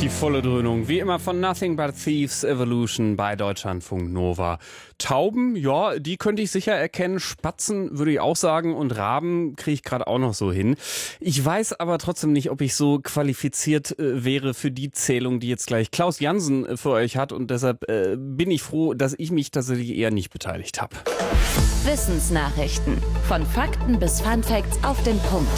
Die volle Dröhnung, wie immer von Nothing But Thieves Evolution bei Deutschlandfunk Nova. Tauben, ja, die könnte ich sicher erkennen. Spatzen würde ich auch sagen und Raben kriege ich gerade auch noch so hin. Ich weiß aber trotzdem nicht, ob ich so qualifiziert wäre für die Zählung, die jetzt gleich Klaus Jansen für euch hat. Und deshalb bin ich froh, dass ich mich tatsächlich eher nicht beteiligt habe. Wissensnachrichten. Von Fakten bis Funfacts auf den Punkt.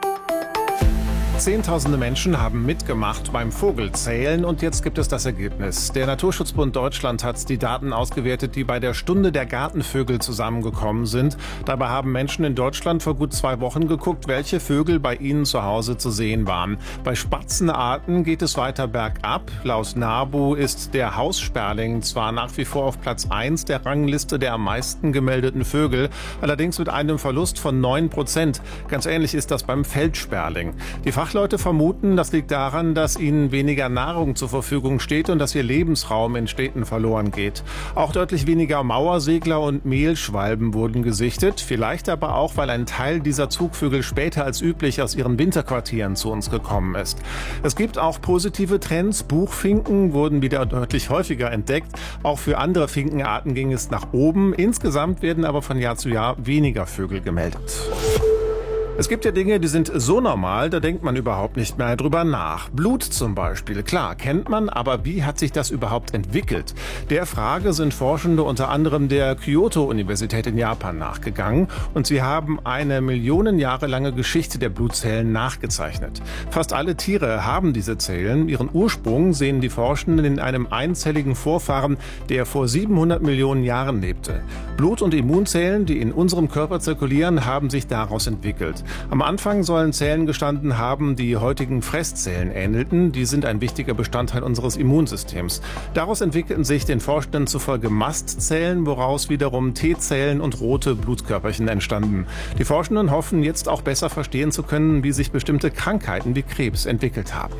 Zehntausende Menschen haben mitgemacht beim Vogelzählen und jetzt gibt es das Ergebnis. Der Naturschutzbund Deutschland hat die Daten ausgewertet, die bei der Stunde der Gartenvögel zusammengekommen sind. Dabei haben Menschen in Deutschland vor gut 2 Wochen geguckt, welche Vögel bei ihnen zu Hause zu sehen waren. Bei Spatzenarten geht es weiter bergab. Laut NABU ist der Haussperling zwar nach wie vor auf Platz 1 der Rangliste der am meisten gemeldeten Vögel, allerdings mit einem Verlust von 9%. Ganz ähnlich ist das beim Feldsperling. Die Fachleute vermuten, das liegt daran, dass ihnen weniger Nahrung zur Verfügung steht und dass ihr Lebensraum in Städten verloren geht. Auch deutlich weniger Mauersegler und Mehlschwalben wurden gesichtet. Vielleicht aber auch, weil ein Teil dieser Zugvögel später als üblich aus ihren Winterquartieren zu uns gekommen ist. Es gibt auch positive Trends. Buchfinken wurden wieder deutlich häufiger entdeckt. Auch für andere Finkenarten ging es nach oben. Insgesamt werden aber von Jahr zu Jahr weniger Vögel gemeldet. Es gibt ja Dinge, die sind so normal, da denkt man überhaupt nicht mehr drüber nach. Blut zum Beispiel, klar, kennt man, aber wie hat sich das überhaupt entwickelt? Der Frage sind Forschende unter anderem der Kyoto-Universität in Japan nachgegangen und sie haben eine Millionen Jahre lange Geschichte der Blutzellen nachgezeichnet. Fast alle Tiere haben diese Zellen. Ihren Ursprung sehen die Forschenden in einem einzelligen Vorfahren, der vor 700 Millionen Jahren lebte. Blut- und Immunzellen, die in unserem Körper zirkulieren, haben sich daraus entwickelt. Am Anfang sollen Zellen gestanden haben, die heutigen Fresszellen ähnelten. Die sind ein wichtiger Bestandteil unseres Immunsystems. Daraus entwickelten sich den Forschenden zufolge Mastzellen, woraus wiederum T-Zellen und rote Blutkörperchen entstanden. Die Forschenden hoffen jetzt auch besser verstehen zu können, wie sich bestimmte Krankheiten wie Krebs entwickelt haben.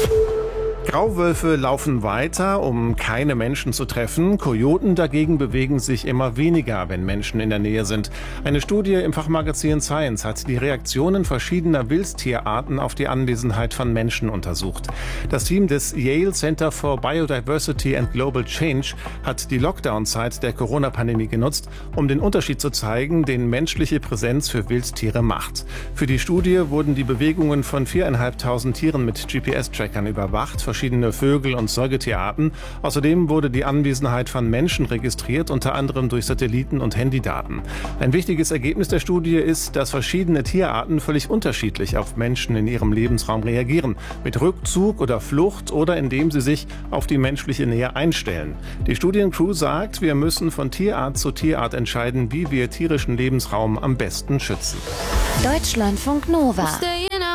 Grauwölfe laufen weiter, um keine Menschen zu treffen. Kojoten dagegen bewegen sich immer weniger, wenn Menschen in der Nähe sind. Eine Studie im Fachmagazin Science hat die Reaktionen verschiedener Wildtierarten auf die Anwesenheit von Menschen untersucht. Das Team des Yale Center for Biodiversity and Global Change hat die Lockdown-Zeit der Corona-Pandemie genutzt, um den Unterschied zu zeigen, den menschliche Präsenz für Wildtiere macht. Für die Studie wurden die Bewegungen von 4.500 Tieren mit GPS-Trackern überwacht, verschiedene Vögel- und Säugetierarten. Außerdem wurde die Anwesenheit von Menschen registriert, unter anderem durch Satelliten- und Handydaten. Ein wichtiges Ergebnis der Studie ist, dass verschiedene Tierarten völlig unterschiedlich auf Menschen in ihrem Lebensraum reagieren. Mit Rückzug oder Flucht oder indem sie sich auf die menschliche Nähe einstellen. Die Studiencrew sagt, wir müssen von Tierart zu Tierart entscheiden, wie wir tierischen Lebensraum am besten schützen. Deutschlandfunk Nova.